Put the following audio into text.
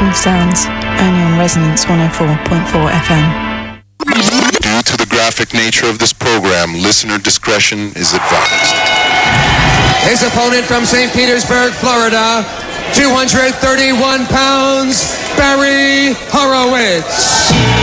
Smooth sounds, only on Resonance 104.4 FM. Due to the graphic nature of this program, listener discretion is advised. His opponent from St. Petersburg, Florida, 231 pounds, Barry Horowitz.